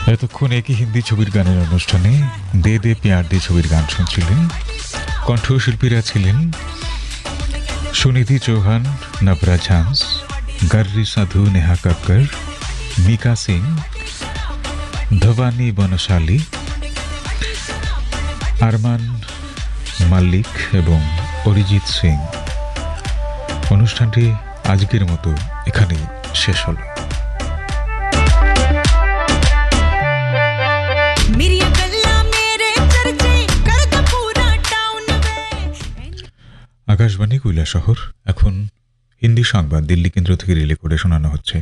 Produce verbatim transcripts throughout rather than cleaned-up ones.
এতক্ষণ একই হিন্দি ছবির গানের অনুষ্ঠানে দে দে প্যার দে ছবির গান শুনছিলেন। কণ্ঠশিল্পীরা ছিলেন সুনিধি চৌহান, নবরাজ হান্স, গর্রি সাধু, নেহা কক্কর, মিকা সিং, ধবানী বনশালী, আরমান মাল্লিক এবং অরিজিৎ সিং। অনুষ্ঠানটি আজকের মতো এখানেই শেষ হল। আকাশবাণী কৈলাসহর। এখন হিন্দি সংবাদ দিল্লি কেন্দ্র থেকে রিলে করে শোনানো হচ্ছে।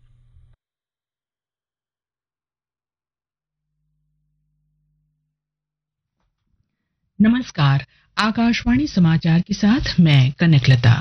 नमस्कार, आकाशवाणी समाचार के साथ मैं कनकलता।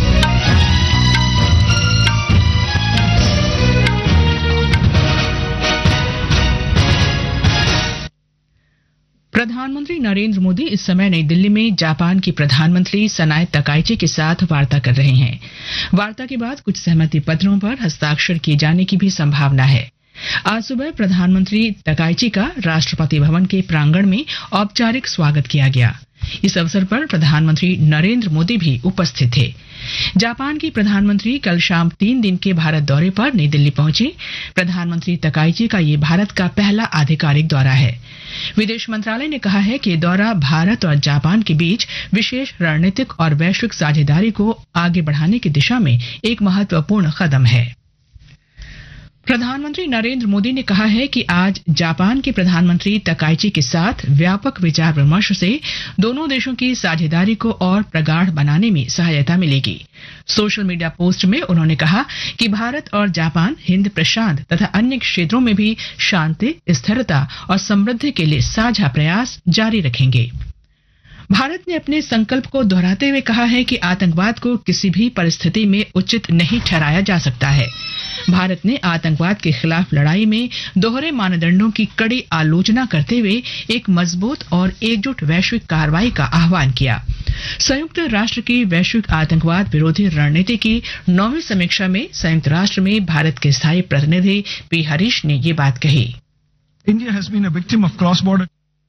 प्रधानमंत्री नरेंद्र मोदी इस समय नई दिल्ली में जापान की प्रधानमंत्री सनाए तकाइची के साथ वार्ता कर रहे हैं। वार्ता के बाद कुछ सहमति पत्रों पर हस्ताक्षर किए जाने की भी संभावना है। आज सुबह प्रधानमंत्री तकाइची का राष्ट्रपति भवन के प्रांगण में औपचारिक स्वागत किया गया। इस अवसर पर प्रधानमंत्री नरेंद्र मोदी भी उपस्थित थे। जापान की प्रधानमंत्री कल शाम तीन दिन के भारत दौरे पर नई दिल्ली पहुंचे। प्रधानमंत्री तकाइची का ये भारत का पहला आधिकारिक दौरा है। विदेश मंत्रालय ने कहा है कि ये दौरा भारत और जापान के बीच विशेष रणनीतिक और वैश्विक साझेदारी को आगे बढ़ाने की दिशा में एक महत्वपूर्ण कदम है। प्रधानमंत्री नरेंद्र मोदी ने कहा है कि आज जापान के प्रधानमंत्री तकाइची के साथ व्यापक विचार विमर्श से दोनों देशों की साझेदारी को और प्रगाढ़ बनाने में सहायता मिलेगी। सोशल मीडिया पोस्ट में उन्होंने कहा कि भारत और जापान हिंद प्रशांत तथा अन्य क्षेत्रों में भी शांति, स्थिरता और समृद्धि के लिए साझा प्रयास जारी रखेंगे। भारत ने अपने संकल्प को दोहराते हुए कहा है कि आतंकवाद को किसी भी परिस्थिति में उचित नहीं ठहराया जा सकता है। भारत ने आतंकवाद के खिलाफ लड़ाई में दोहरे मानदंडों की कड़ी आलोचना करते हुए एक मजबूत और एकजुट वैश्विक कार्रवाई का आह्वान किया। संयुक्त राष्ट्र की वैश्विक आतंकवाद विरोधी रणनीति की नौवीं समीक्षा में संयुक्त राष्ट्र में भारत के स्थायी प्रतिनिधि पी हरीश ने ये बात कही। India has been a victim of cross border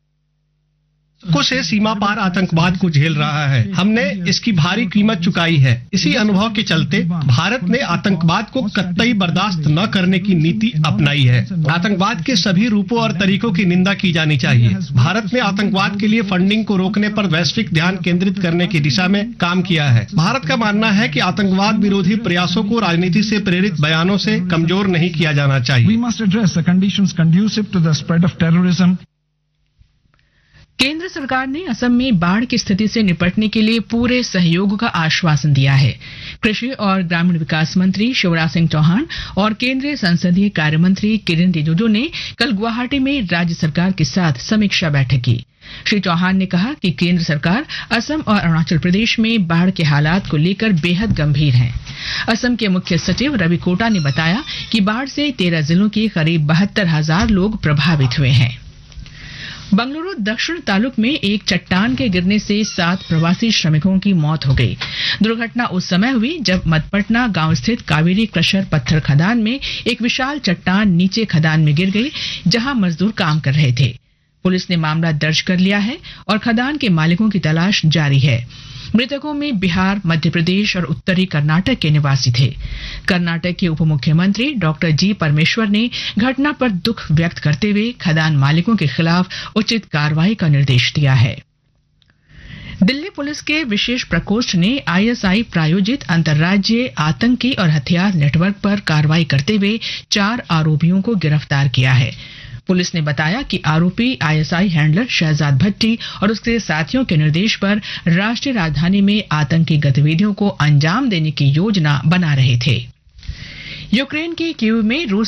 को से सीमा पार आतंकवाद को झेल रहा है। हमने इसकी भारी कीमत चुकाई है। इसी अनुभव के चलते भारत ने आतंकवाद को कतई बर्दाश्त न करने की नीति अपनाई है। आतंकवाद के सभी रूपों और तरीकों की निंदा की जानी चाहिए। भारत ने आतंकवाद के लिए फंडिंग को रोकने पर वैश्विक ध्यान केंद्रित करने की दिशा में काम किया है। भारत का मानना है कि आतंकवाद विरोधी प्रयासों को राजनीति से प्रेरित बयानों से कमजोर नहीं किया जाना चाहिए। We must address the conditions conducive to the spread of terrorism. केंद्र सरकार ने असम में बाढ़ की स्थिति से निपटने के लिए पूरे सहयोग का आश्वासन दिया है। कृषि और ग्रामीण विकास मंत्री शिवराज सिंह चौहान और केंद्रीय संसदीय कार्य मंत्री किरेन रिजिजू ने कल गुवाहाटी में राज्य सरकार के साथ समीक्षा बैठक की। श्री चौहान ने कहा कि केंद्र सरकार असम और अरुणाचल प्रदेश में बाढ़ के हालात को लेकर बेहद गंभीर है। असम के मुख्य सचिव रवि कोटा ने बताया कि बाढ़ से तेरह जिलों के करीब बहत्तर हजार लोग प्रभावित हुए हैं। बंगलुरु दक्षिण तालुक में एक चट्टान के गिरने से सात प्रवासी श्रमिकों की मौत हो गई। दुर्घटना उस समय हुई जब मदपटना गांव स्थित कावेरी क्रशर पत्थर खदान में एक विशाल चट्टान नीचे खदान में गिर गई, जहां मजदूर काम कर रहे थे। पुलिस ने मामला दर्ज कर लिया है और खदान के मालिकों की तलाश जारी है। मृतकों में बिहार, मध्य प्रदेश और उत्तरी कर्नाटक के निवासी थे। कर्नाटक के उप मुख्यमंत्री डॉक्टर जी परमेश्वर ने घटना पर दुख व्यक्त करते हुए खदान मालिकों के खिलाफ उचित कार्रवाई का निर्देश दिया है। दिल्ली पुलिस के विशेष प्रकोष्ठ ने आईएसआई प्रायोजित अंतर्राज्यीय आतंकी और हथियार नेटवर्क पर कार्रवाई करते हुए चार आरोपियों को गिरफ्तार किया है। पुलिस ने बताया कि आरोपी आईएसआई हैंडलर शहजाद भट्टी और उसके साथियों के निर्देश पर राष्ट्रीय राजधानी में आतंकी गतिविधियों को अंजाम देने की योजना बना रहे थे। यूक्रेन के कीव में रूस